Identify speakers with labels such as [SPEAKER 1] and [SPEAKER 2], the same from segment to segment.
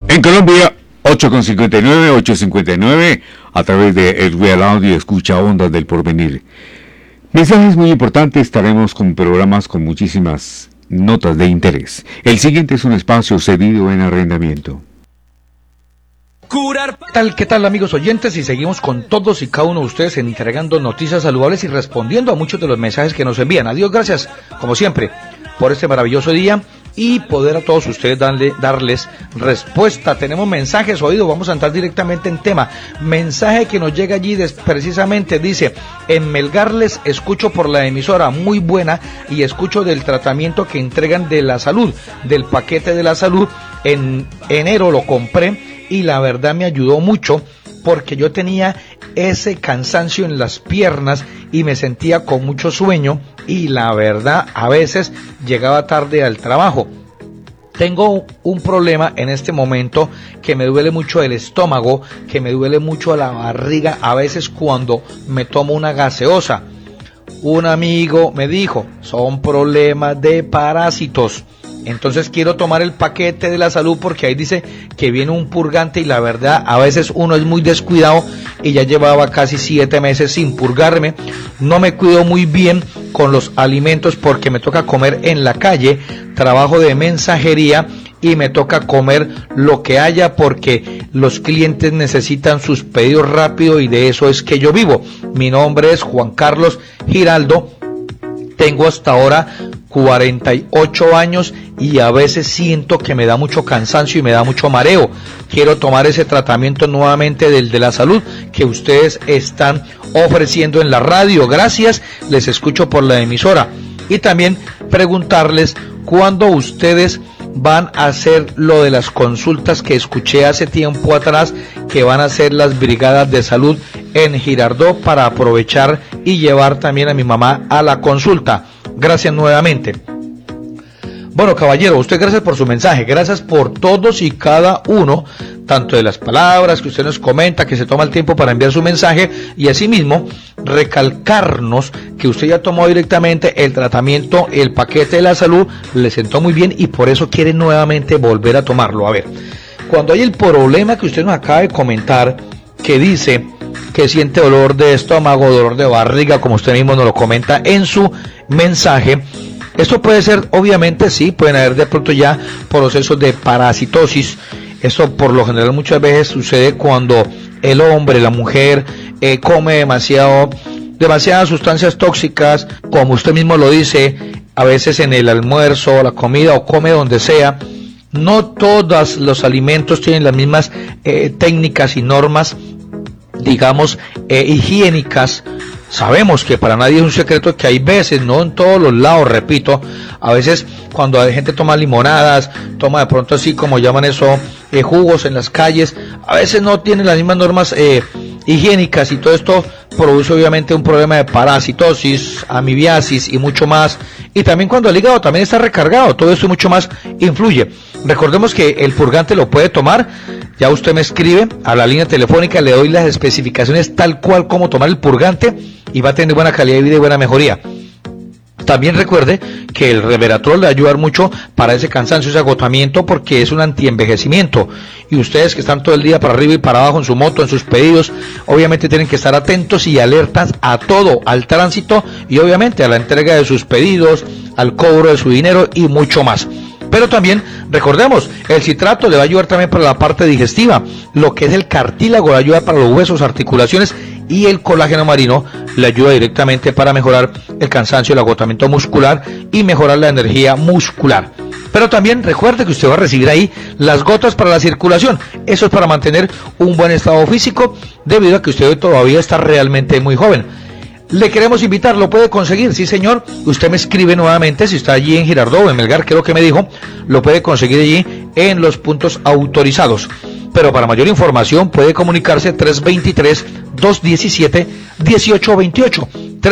[SPEAKER 1] En Colombia, 8.59, 8.59, a través de el Real Audio, escucha Ondas del Porvenir. Mensajes muy importantes, estaremos con programas con muchísimas notas de interés. El siguiente es un espacio cedido en arrendamiento.
[SPEAKER 2] ¿Qué tal amigos oyentes? Y seguimos con todos y cada uno de ustedes entregando noticias saludables y respondiendo a muchos de los mensajes que nos envían. Adiós, gracias, como siempre, por este maravilloso día y poder a todos ustedes darles respuesta. Tenemos mensajes oídos, vamos a entrar directamente en tema. Mensaje que nos llega allí precisamente, dice: en Melgar les escucho por la emisora, muy buena, y escucho del tratamiento que entregan de la salud, del paquete de la salud. En enero lo compré y la verdad me ayudó mucho porque yo tenía ese cansancio en las piernas y me sentía con mucho sueño y la verdad a veces llegaba tarde al trabajo. Tengo un problema en este momento que me duele mucho el estómago, que me duele mucho la barriga a veces cuando me tomo una gaseosa. Un amigo me dijo, son problemas de parásitos. Entonces quiero tomar el paquete de la salud porque ahí dice que viene un purgante y la verdad a veces uno es muy descuidado y ya llevaba casi 7 meses sin purgarme. No me cuido muy bien con los alimentos porque me toca comer en la calle, trabajo de mensajería y me toca comer lo que haya porque los clientes necesitan sus pedidos rápido y de eso es que yo vivo. Mi nombre es Juan Carlos Giraldo, tengo hasta ahora 48 años y a veces siento que me da mucho cansancio y me da mucho mareo. Quiero tomar ese tratamiento nuevamente del de la salud que ustedes están ofreciendo en la radio. Gracias, les escucho por la emisora. Y también preguntarles cuándo ustedes van a hacer lo de las consultas que escuché hace tiempo atrás, que van a hacer las brigadas de salud en Girardot para aprovechar y llevar también a mi mamá a la consulta. Gracias nuevamente. Bueno, caballero, usted gracias por su mensaje, gracias por todos y cada uno, tanto de las palabras que usted nos comenta, que se toma el tiempo para enviar su mensaje, y asimismo recalcarnos que usted ya tomó directamente el tratamiento, el paquete de la salud, le sentó muy bien y por eso quiere nuevamente volver a tomarlo. A ver, cuando hay el problema que usted nos acaba de comentar, que dice que siente dolor de estómago, dolor de barriga, como usted mismo nos lo comenta en su mensaje, esto puede ser, obviamente sí, pueden haber de pronto ya procesos de parasitosis. Esto por lo general muchas veces sucede cuando el hombre, la mujer, come demasiadas sustancias tóxicas, como usted mismo lo dice, a veces en el almuerzo, la comida o come donde sea. No todos los alimentos tienen las mismas técnicas y normas, digamos, higiénicas. Sabemos que para nadie es un secreto que hay veces, no en todos los lados, repito, a veces cuando la gente toma limonadas, toma de pronto así como llaman eso, jugos en las calles, a veces no tienen las mismas normas higiénicas y todo esto produce obviamente un problema de parasitosis, amibiasis y mucho más. Y también cuando el hígado también está recargado, todo esto y mucho más influye. Recordemos que el purgante lo puede tomar, ya usted me escribe a la línea telefónica, le doy las especificaciones tal cual como tomar el purgante y va a tener buena calidad de vida y buena mejoría. También recuerde que el Reveratrol le va a ayudar mucho para ese cansancio, ese agotamiento, porque es un antienvejecimiento. Y ustedes que están todo el día para arriba y para abajo en su moto, en sus pedidos, obviamente tienen que estar atentos y alertas a todo, al tránsito y obviamente a la entrega de sus pedidos, al cobro de su dinero y mucho más. Pero también, recordemos, el citrato le va a ayudar también para la parte digestiva, lo que es el cartílago le ayuda para los huesos, articulaciones, y el colágeno marino le ayuda directamente para mejorar el cansancio, el agotamiento muscular y mejorar la energía muscular. Pero también recuerde que usted va a recibir ahí las gotas para la circulación. Eso es para mantener un buen estado físico, debido a que usted todavía está realmente muy joven. Le queremos invitar, ¿lo puede conseguir? Sí, señor. Usted me escribe nuevamente, si está allí en Girardot o en Melgar, creo que me dijo, lo puede conseguir allí en los puntos autorizados. Pero para mayor información puede comunicarse 323-217-1828,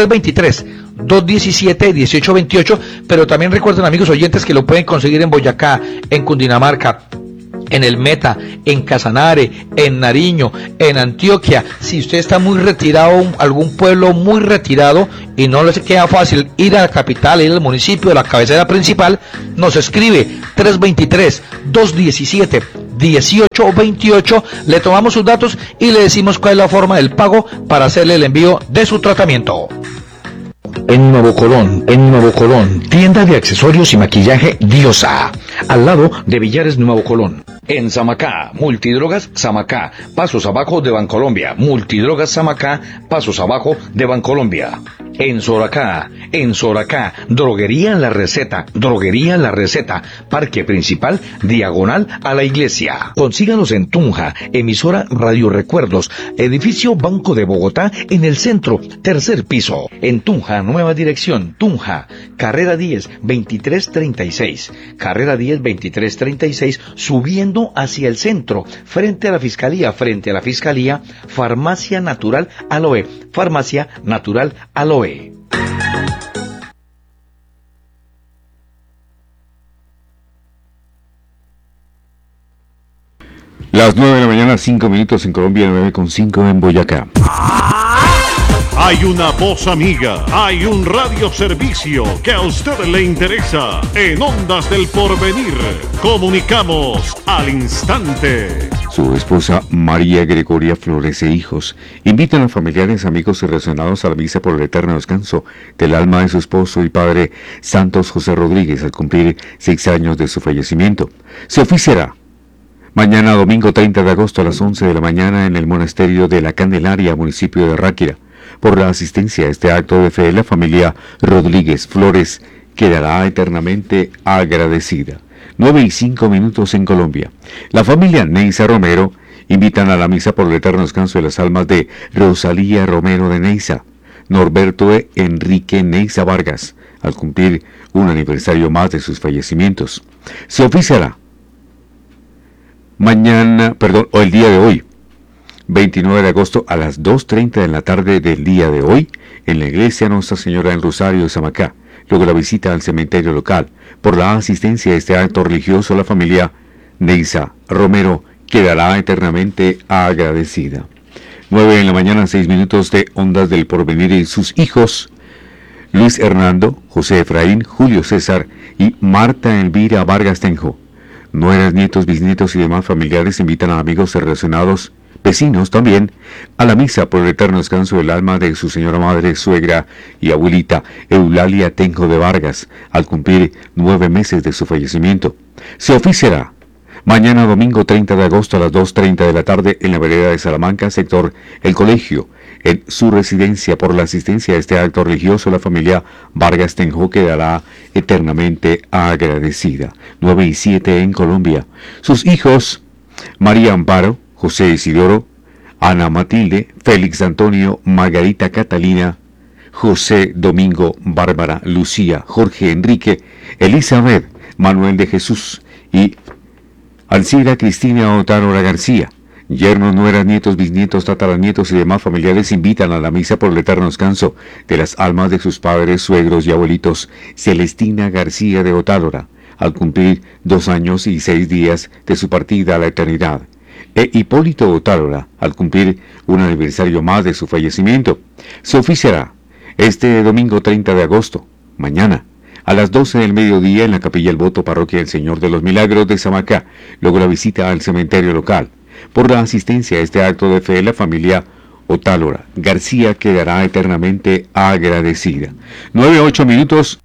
[SPEAKER 2] 323-217-1828, pero también recuerden, amigos oyentes, que lo pueden conseguir en Boyacá, en Cundinamarca, en el Meta, en Casanare, en Nariño, en Antioquia. Si usted está muy retirado, algún pueblo muy retirado y no le queda fácil ir a la capital, ir al municipio, a la cabecera principal, nos escribe 323-217-1828. 1828. Le tomamos sus datos y le decimos cuál es la forma del pago para hacerle el envío de su tratamiento. En Nuevo Colón, tienda de accesorios y maquillaje Diosa, al lado de Villares Nuevo Colón. En Samacá, Multidrogas Samacá, pasos abajo de Bancolombia. Multidrogas Samacá, pasos abajo de Bancolombia. En Soracá, Droguería La Receta, Parque Principal, diagonal a la iglesia. Consíganos en Tunja, emisora Radio Recuerdos, edificio Banco de Bogotá, en el centro, tercer piso. En Tunja, nueva dirección, Tunja, carrera 10, 2336. Carrera 10, 2336, subiendo hacia el centro, frente a la fiscalía, Farmacia Natural Aloe.
[SPEAKER 1] Las 9 de la mañana, 5 minutos en Colombia, 9:05 en Boyacá.
[SPEAKER 3] Hay una voz amiga, hay un radioservicio que a usted le interesa. En Ondas del Porvenir, comunicamos al instante.
[SPEAKER 1] Su esposa María Gregoria Flores e hijos invitan a familiares, amigos y relacionados a la misa por el eterno descanso del alma de su esposo y padre Santos José Rodríguez al cumplir 6 años de su fallecimiento. Se oficiará mañana domingo 30 de agosto a las 11 de la mañana en el monasterio de la Candelaria, municipio de Ráquira. Por la asistencia a este acto de fe, la familia Rodríguez Flores quedará eternamente agradecida. 9:05 en Colombia. La familia Neisa Romero invitan a la misa por el eterno descanso de las almas de Rosalía Romero de Neisa, Norberto Enrique Neisa Vargas, al cumplir un aniversario más de sus fallecimientos. Se oficiará el día de hoy, 29 de agosto a las 2:30 de la tarde del día de hoy, en la iglesia Nuestra Señora del Rosario de Samacá. Luego la visita al cementerio local. Por la asistencia a este acto religioso, la familia Neisa Romero quedará eternamente agradecida. 9 de la mañana, 6 minutos de Ondas del Porvenir y sus hijos, Luis Hernando, José Efraín, Julio César y Marta Elvira Vargas Tenjo. Nueras, nietos, bisnietos y demás familiares invitan a amigos relacionados, vecinos también, a la misa por el eterno descanso del alma de su señora madre, suegra y abuelita Eulalia Tenjo de Vargas, al cumplir 9 meses de su fallecimiento. Se oficiará mañana domingo 30 de agosto a las 2:30 de la tarde en la vereda de Salamanca, sector El Colegio. En su residencia. Por la asistencia a este acto religioso, la familia Vargas Tenjo quedará eternamente agradecida. 9:07 en Colombia. Sus hijos, María Amparo, José Isidoro, Ana Matilde, Félix Antonio, Margarita Catalina, José Domingo, Bárbara Lucía, Jorge Enrique, Elizabeth, Manuel de Jesús y Alcira Cristina Otánora García. Yernos, nueras, nietos, bisnietos, tataranietos y demás familiares invitan a la misa por el eterno descanso de las almas de sus padres, suegros y abuelitos Celestina García de Otálora, al cumplir 2 años y 6 días de su partida a la eternidad, e Hipólito Otálora, al cumplir un aniversario más de su fallecimiento. Se oficiará este domingo 30 de agosto, mañana, a las 12 del mediodía en la Capilla El Voto, Parroquia del Señor de los Milagros de Samacá, luego la visita al cementerio local. Por la asistencia a este acto de fe, la familia Otálora García quedará eternamente agradecida. 9:08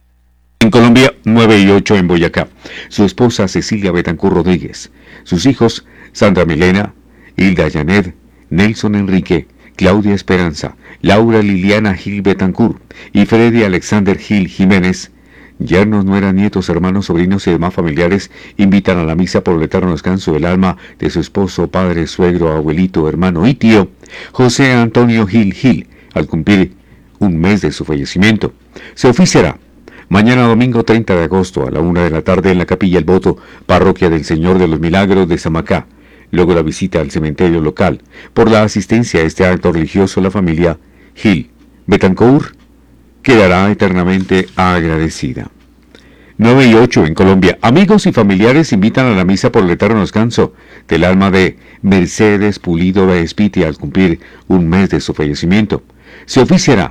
[SPEAKER 1] en Colombia, 9:08 en Boyacá. Su esposa Cecilia Betancur Rodríguez, sus hijos Sandra Milena, Hilda Janet, Nelson Enrique, Claudia Esperanza, Laura Liliana Gil Betancur y Freddy Alexander Gil Jiménez. Yernos, nueras, nietos, hermanos, sobrinos y demás familiares invitan a la misa por el eterno descanso del alma de su esposo, padre, suegro, abuelito, hermano y tío, José Antonio Gil, al cumplir 1 mes de su fallecimiento. Se oficiará mañana domingo 30 de agosto a la 1 de la tarde en la Capilla El Voto, Parroquia del Señor de los Milagros de Samacá. Luego la visita al cementerio local. Por la asistencia a este acto religioso, la familia Gil Betancourt quedará eternamente agradecida. 9:08 en Colombia. Amigos y familiares invitan a la misa por el eterno descanso del alma de Mercedes Pulido Vespiti al cumplir 1 mes de su fallecimiento. Se oficiará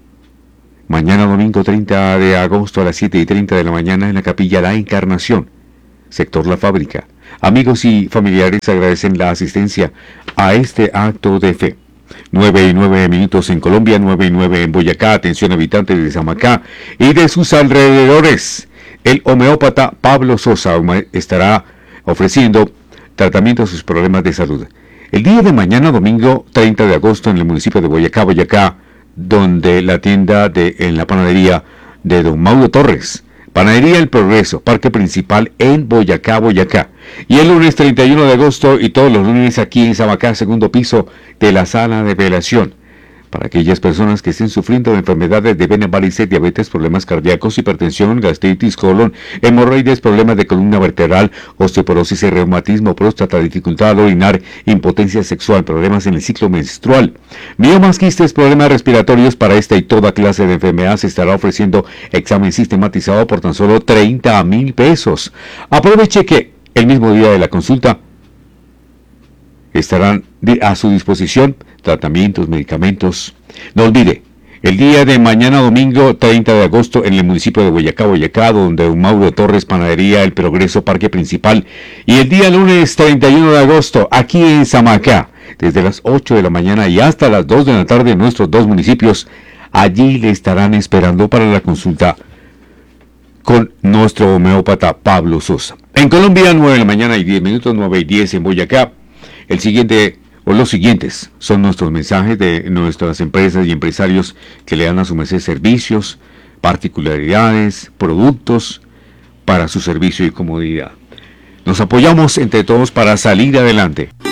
[SPEAKER 1] mañana domingo 30 de agosto a las 7:30 de la mañana en la Capilla La Encarnación, sector La Fábrica, Amigos y familiares agradecen la asistencia a este acto de fe. 9:09 en Colombia, 9:09 en Boyacá. Atención habitantes de Samacá y de sus alrededores. El homeópata Pablo Sosa estará ofreciendo tratamiento a sus problemas de salud. El día de mañana, domingo 30 de agosto, en el municipio de Boyacá, donde la tienda en la panadería de don Mauro Torres. Panadería El Progreso, parque principal en Boyacá. Y el lunes 31 de agosto y todos los lunes aquí en Samacá, segundo piso de la sala de velación. Para aquellas personas que estén sufriendo de enfermedades de venas, varices, diabetes, problemas cardíacos, hipertensión, gastritis, colon, hemorroides, problemas de columna vertebral, osteoporosis, reumatismo, próstata, dificultad al orinar, impotencia sexual, problemas en el ciclo menstrual, miomas, quistes, problemas respiratorios. Para esta y toda clase de enfermedades se estará ofreciendo examen sistematizado por tan solo 30,000 pesos. Aproveche que el mismo día de la consulta estarán a su disposición tratamientos, medicamentos. No olvide, el día de mañana domingo 30 de agosto en el municipio de Boyacá, donde don Mauro Torres, panadería El Progreso, parque principal. Y el día lunes 31 de agosto aquí en Samacá, desde las 8 de la mañana y hasta las 2 de la tarde en nuestros dos municipios. Allí le estarán esperando para la consulta con nuestro homeópata Pablo Sosa. En Colombia, 9 de la mañana y 10 minutos, 9:10 en Boyacá. Los siguientes son nuestros mensajes de nuestras empresas y empresarios que le dan a su merced servicios, particularidades, productos para su servicio y comodidad. Nos apoyamos entre todos para salir adelante.